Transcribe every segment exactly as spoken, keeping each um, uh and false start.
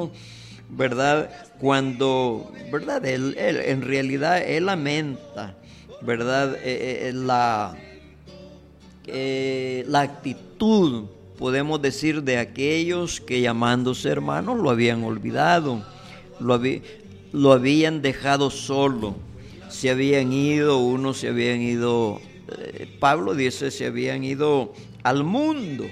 caso, ¿verdad? Cuando, ¿verdad? Él, él en realidad, él lamenta, ¿verdad? Eh, eh, la, eh, la actitud, podemos decir, de aquellos que llamándose hermanos lo habían olvidado, lo, habí, lo habían dejado solo, se habían ido, unos se habían ido, eh, Pablo dice, se habían ido al mundo,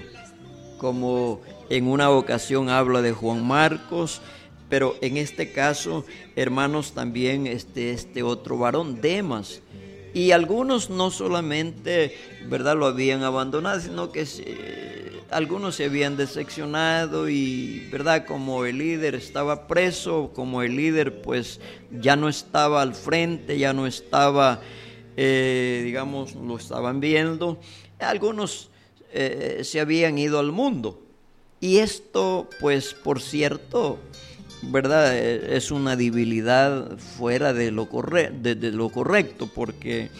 como en una ocasión habla de Juan Marcos, pero en este caso, hermanos, también este, este otro varón, Demas. Y algunos no solamente, ¿verdad?, lo habían abandonado, sino que se, algunos se habían decepcionado y, ¿verdad?, como el líder estaba preso, como el líder pues ya no estaba al frente, ya no estaba, eh, digamos, lo estaban viendo, algunos eh, se habían ido al mundo. Y esto, pues, por cierto, ¿verdad?, es una debilidad fuera de lo, corre de, de lo correcto, porque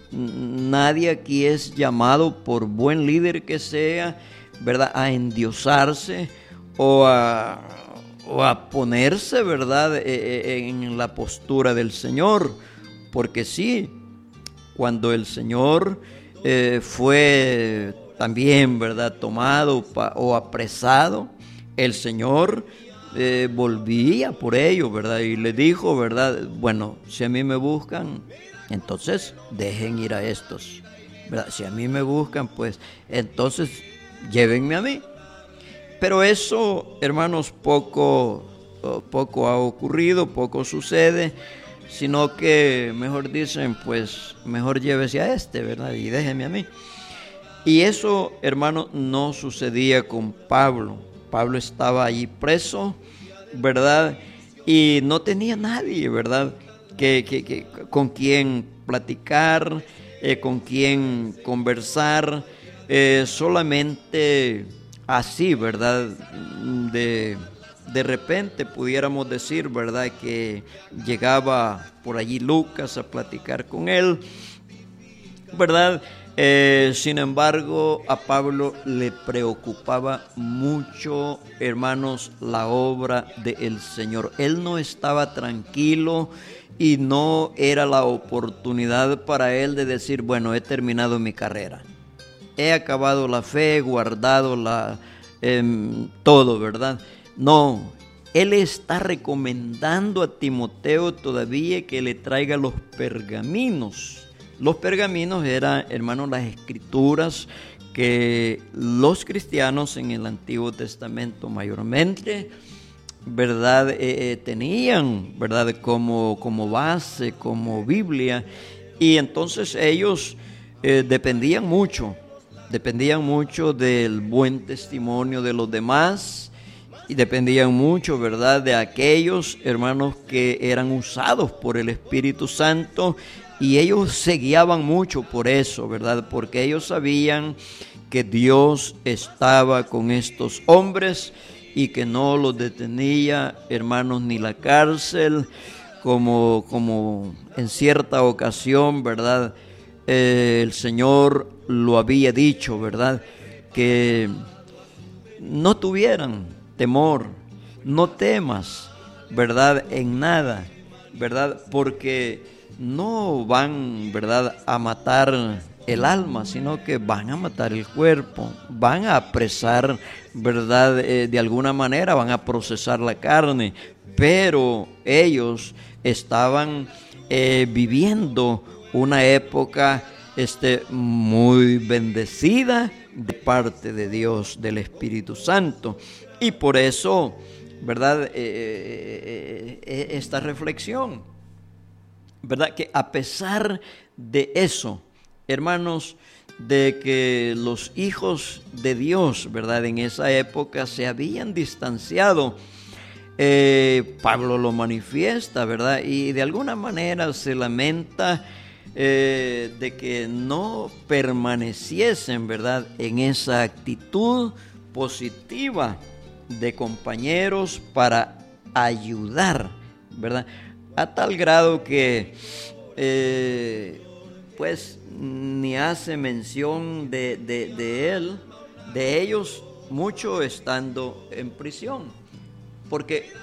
nadie aquí es llamado, por buen líder que sea, ¿verdad?, a endiosarse o a, o a ponerse, ¿verdad?, en la postura del Señor, porque sí, cuando el Señor eh, fue también, ¿verdad?, tomado o apresado, el Señor eh, volvía por ello, ¿verdad? Y le dijo, ¿verdad?, bueno, si a mí me buscan, entonces dejen ir a estos, ¿verdad? Si a mí me buscan, pues entonces llévenme a mí. Pero eso, hermanos, poco, poco ha ocurrido, poco sucede, sino que mejor dicen, pues mejor llévese a este, ¿verdad?, y déjeme a mí. Y eso, hermano, no sucedía con Pablo. Pablo estaba allí preso, ¿verdad? Y no tenía nadie, ¿verdad?, que, que, que con quien platicar, eh, con quien conversar, eh, solamente así, ¿verdad? De, de repente pudiéramos decir, ¿verdad?, que llegaba por allí Lucas a platicar con él, ¿verdad? Eh, sin embargo, a Pablo le preocupaba mucho, hermanos, la obra del Señor. Él no estaba tranquilo y no era la oportunidad para él de decir, bueno, he terminado mi carrera, he acabado la fe, he guardado la, eh, todo, ¿verdad? No, él está recomendando a Timoteo todavía que le traiga los pergaminos. Los pergaminos eran, hermanos, las escrituras que los cristianos en el Antiguo Testamento mayormente, ¿verdad?, eh, eh, tenían, ¿verdad?, como, como base, como Biblia. Y entonces ellos eh, dependían mucho, dependían mucho del buen testimonio de los demás y dependían mucho, ¿verdad?, de aquellos hermanos que eran usados por el Espíritu Santo. Y ellos se guiaban mucho por eso, ¿verdad? Porque ellos sabían que Dios estaba con estos hombres y que no los detenía, hermanos, ni la cárcel, como, como en cierta ocasión, ¿verdad? Eh, el Señor lo había dicho, ¿verdad? Que no tuvieran temor, no temas, ¿verdad?, en nada, ¿verdad? Porque no van, ¿verdad?, a matar el alma, sino que van a matar el cuerpo, van a apresar, ¿verdad?, eh, de alguna manera van a procesar la carne, pero ellos estaban eh, viviendo una época este, muy bendecida de parte de Dios, del Espíritu Santo, y por eso, ¿verdad?, eh, eh, eh, esta reflexión, ¿verdad?, que a pesar de eso, hermanos, de que los hijos de Dios, ¿verdad?, en esa época se habían distanciado, eh, Pablo lo manifiesta, ¿verdad?, y de alguna manera se lamenta eh, de que no permaneciesen, ¿verdad?, en esa actitud positiva de compañeros para ayudar, ¿verdad?, a tal grado que eh, pues ni hace mención de, de, de él, de ellos, mucho estando en prisión, porque